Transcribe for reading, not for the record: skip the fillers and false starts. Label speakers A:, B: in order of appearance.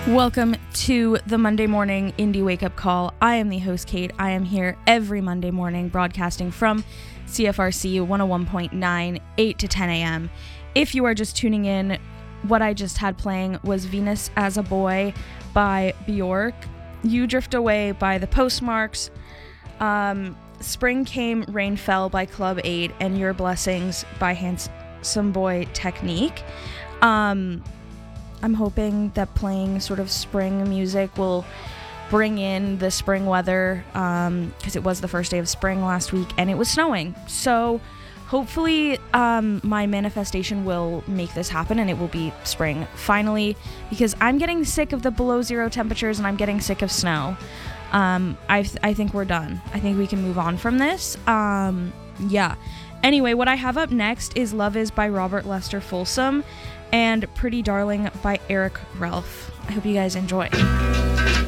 A: Welcome to the Monday Morning Indie Wake Up Call. I am the host, Kate. I am here every Monday morning broadcasting from CFRC 101.9, 8 to 10 a.m. If you are just tuning in, what I just had playing was Venus as a Boy by Bjork, You Drift Away by The Postmarks, Spring Came, Rain Fell by Club 8, and Your Blessings by Handsome Boy Technique. I'm hoping that playing sort of spring music will bring in the spring weather, because it was the first day of spring last week and it was snowing. So hopefully my manifestation will make this happen and it will be spring finally, because I'm getting sick of the below zero temperatures and I'm getting sick of snow. I think we're done. I think we can move on from this. Yeah. Anyway, what I have up next is Love Is by Robert Lester Folsom and Pretty Darling by Eric Ralph. I hope you guys enjoy.